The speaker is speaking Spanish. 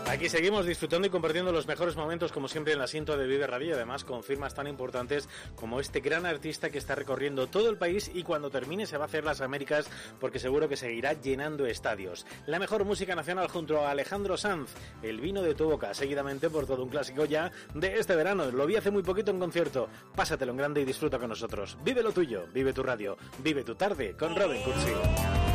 Aquí seguimos disfrutando y compartiendo los mejores momentos, como siempre, en la cinta de Vive Radio, y además con firmas tan importantes como este gran artista que está recorriendo todo el país y cuando termine se va a hacer las Américas, porque seguro que seguirá llenando estadios. La mejor música nacional junto a Alejandro Sanz, El vino de tu boca, seguidamente por todo un clásico ya de este verano. Lo vi hace muy poquito en concierto. Pásatelo en grande y disfruta con nosotros. Vive lo tuyo, vive tu radio, vive tu tarde con Robin Cursi.